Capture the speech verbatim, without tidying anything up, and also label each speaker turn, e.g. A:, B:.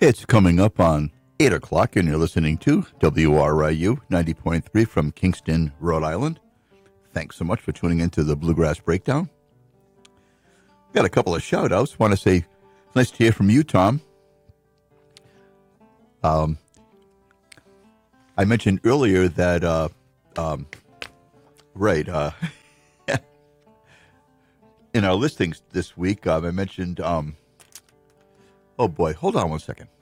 A: It's coming up on eight o'clock, and you're listening to W R I U ninety point three from Kingston, Rhode Island. Thanks so much for tuning into the Bluegrass Breakdown. Got a couple of shout-outs. Want to say nice to hear from you, Tom. Um, I mentioned earlier that, uh, um, right, uh, in our listings this week, um, I mentioned, um, oh boy, hold on one second.